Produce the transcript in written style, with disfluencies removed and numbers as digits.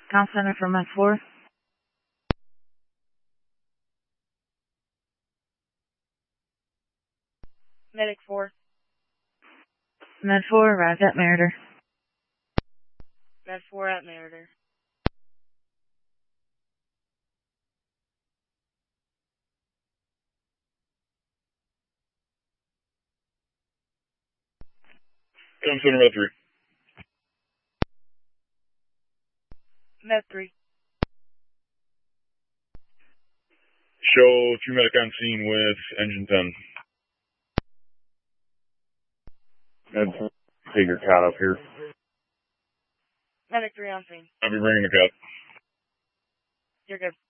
Call center for Med 4. Medic 4. Med 4, arrive at Meritor. Med 4 at Meritor. Come center Med 3. Med 3. Show 2 medic on scene with engine 10. Med, take your cot up here. Medic 3 on scene. I'll be bringing the cot. You're good.